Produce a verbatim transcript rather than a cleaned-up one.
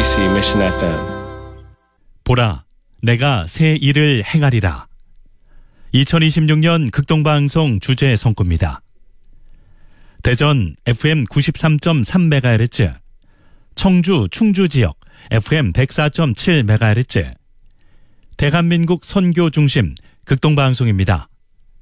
엠비씨 Mission 에프엠. 보라, 내가 새 일을 행하리라. 이천이십육 년 극동방송 주제 선구입니다. 대전 에프엠 구십삼 점 삼 메가헤르츠, 청주 충주 지역 에프엠 백사 점 칠 메가헤르츠, 대한민국 선교 중심 극동방송입니다.